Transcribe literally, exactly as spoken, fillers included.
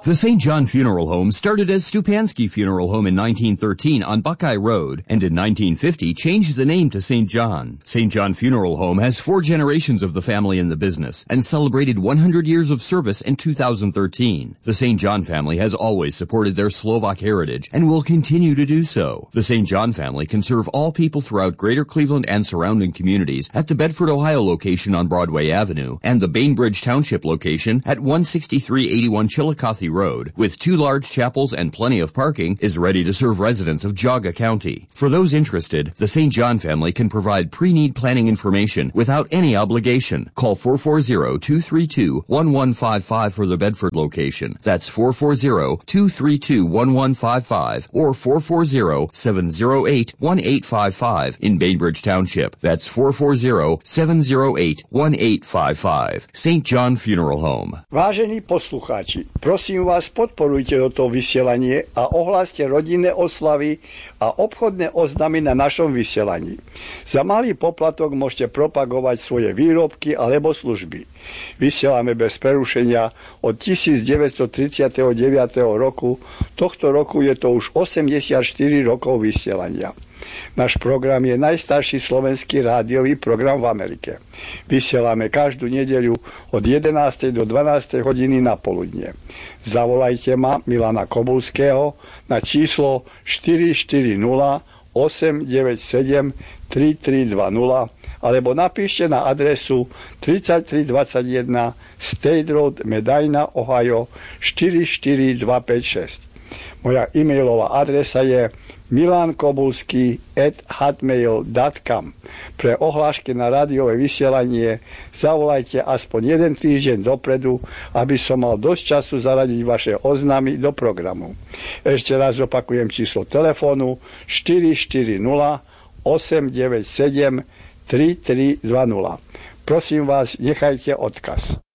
The Saint John Funeral Home started as Stupansky Funeral Home in nineteen thirteen on Buckeye Road, and in nineteen fifty changed the name to Saint John. Saint John Funeral Home has four generations of the family in the business and celebrated one hundred years of service in two thousand thirteen. The Saint John family has always supported their Slovak heritage and will continue to do so. The Saint John family can serve all people throughout Greater Cleveland and surrounding communities at the Bedford, Ohio location on Broadway Avenue and the Bainbridge Township location at one sixty-three eighty-one Chillicothe Road, with two large chapels and plenty of parking, is ready to serve residents of Geauga County. For those interested, the Saint John family can provide pre-need planning information without any obligation. Call four four zero, two three two, one one five five for the Bedford location. That's four four zero, two three two, one one five five or four four zero, seven zero eight, one eight five five in Bainbridge Township. That's four four zero, seven zero eight, one eight five five. Saint John Funeral Home. Vážení poslucháči, prosím vás, podporujte toto vysielanie a ohláste rodinné oslavy a obchodné oznámy na našom vysielaní. Za malý poplatok môžete propagovať svoje výrobky alebo služby. Vysielame bez prerušenia od devätnásťtridsaťdeväť roku. Tohto roku je to už osemdesiatštyri rokov vysielania. Náš program je najstarší slovenský rádiový program v Amerike. Vysielame každú nedeľu od jedenástej do dvanástej hodiny na poludne. Zavolajte ma, Milana Kobulského, na číslo štyri štyri nula, osem deväť sedem, tri tri dva nula alebo napíšte na adresu tridsaťtri dvadsaťjeden State Road, Medina, Ohio štyri štyri dva päť šesť. Moja e-mailová adresa je milankobulský at hotmail dot com. Pre ohlášky na rádiové vysielanie zavolajte aspoň jeden týždeň dopredu, aby som mal dosť času zaradiť vaše oznámy do programu. Ešte raz opakujem číslo telefónu štyri štyri nula, osem deväť sedem, tri tri dva nula. Prosím vás, nechajte odkaz.